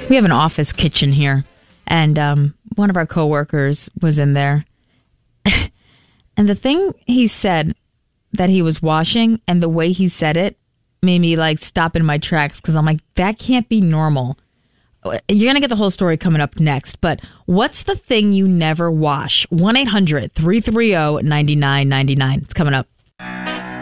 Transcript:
We have an office kitchen here, and one of our coworkers was in there. And the thing he said that he was washing and the way he said it made me like stop in my tracks because I'm like, that can't be normal. You're going to get the whole story coming up next, but what's the thing you never wash? 1-800-330-9999. It's coming up.